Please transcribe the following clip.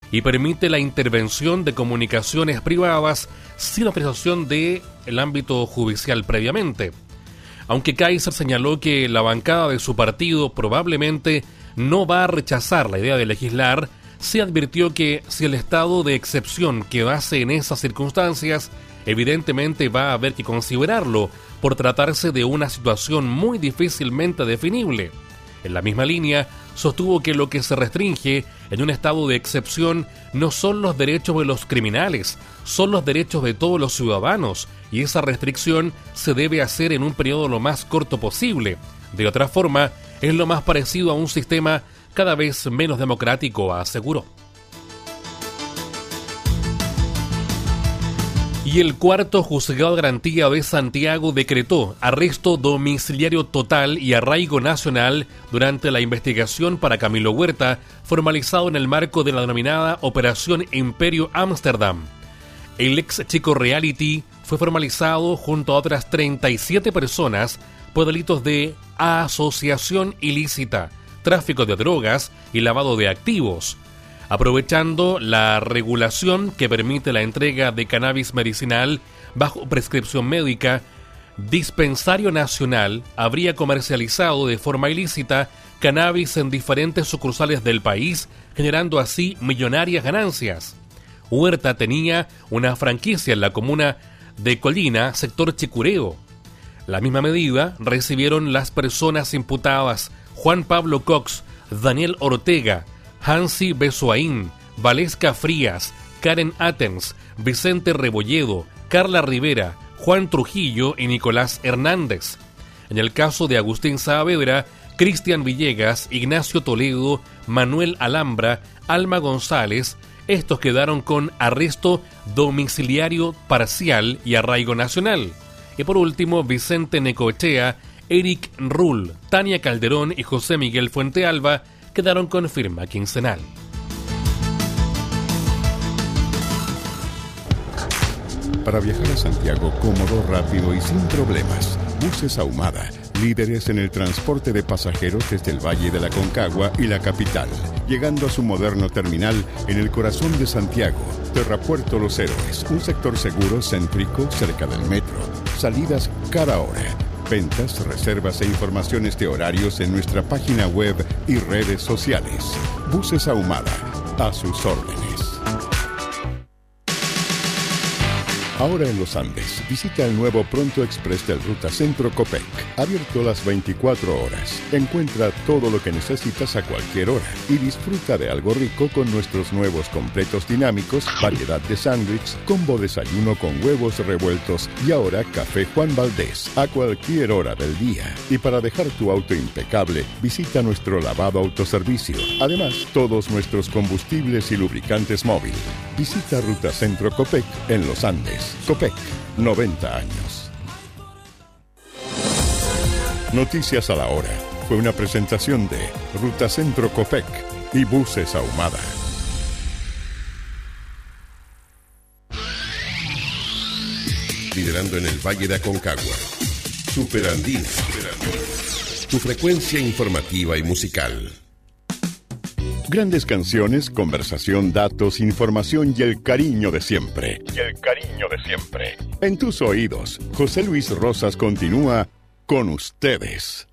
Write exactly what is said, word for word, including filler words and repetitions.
y permite la intervención de comunicaciones privadas sin autorización del ámbito judicial previamente. Aunque Kaiser señaló que la bancada de su partido probablemente no va a rechazar la idea de legislar, se advirtió que si el estado de excepción quedase en esas circunstancias, evidentemente va a haber que considerarlo por tratarse de una situación muy difícilmente definible. En la misma línea, sostuvo que lo que se restringe en un estado de excepción no son los derechos de los criminales, son los derechos de todos los ciudadanos, y esa restricción se debe hacer en un periodo lo más corto posible. De otra forma, es lo más parecido a un sistema cada vez menos democrático, aseguró. Y el cuarto juzgado de garantía de Santiago decretó arresto domiciliario total y arraigo nacional durante la investigación para Camilo Huerta, formalizado en el marco de la denominada Operación Imperio Ámsterdam. El ex chico reality fue formalizado junto a otras treinta y siete personas por delitos de asociación ilícita, tráfico de drogas y lavado de activos. Aprovechando la regulación que permite la entrega de cannabis medicinal bajo prescripción médica, Dispensario Nacional habría comercializado de forma ilícita cannabis en diferentes sucursales del país, generando así millonarias ganancias. Huerta tenía una franquicia en la comuna de Colina, sector Chicureo. La misma medida recibieron las personas imputadas Juan Pablo Cox, Daniel Ortega, Hansi Besoaín, Valesca Frías, Karen Atens, Vicente Rebolledo, Carla Rivera, Juan Trujillo y Nicolás Hernández. En el caso de Agustín Saavedra, Cristian Villegas, Ignacio Toledo, Manuel Alhambra, Alma González, estos quedaron con arresto domiciliario parcial y arraigo nacional. Y por último, Vicente Necochea, Eric Rull, Tania Calderón y José Miguel Fuentealba quedaron con firma quincenal. Para viajar a Santiago cómodo, rápido y sin problemas, Buses Ahumada, líderes en el transporte de pasajeros desde el Valle de la Concagua y la capital, llegando a su moderno terminal en el corazón de Santiago, Terrapuerto Los Héroes, un sector seguro, céntrico, cerca del metro, salidas cada hora. Ventas, reservas e informaciones de horarios en nuestra página web y redes sociales. Buses Ahumada, a sus órdenes. Ahora en los Andes, visita el nuevo Pronto Express del Ruta Centro Copec, abierto las veinticuatro horas. Encuentra todo lo que necesitas a cualquier hora y disfruta de algo rico con nuestros nuevos completos dinámicos, variedad de sándwich, combo desayuno con huevos revueltos y ahora café Juan Valdés a cualquier hora del día. Y para dejar tu auto impecable, visita nuestro lavado autoservicio. Además, todos nuestros combustibles y lubricantes móvil. Visita Ruta Centro Copec en los Andes. Copec, noventa años. Noticias a la hora. Fue una presentación de Ruta Centro Copec y Buses Ahumada. Liderando en el Valle de Aconcagua. Superandina. Tu frecuencia informativa y musical. Grandes canciones, conversación, datos, información y el cariño de siempre. Y el cariño de siempre. En tus oídos, José Luis Rosas continúa con ustedes.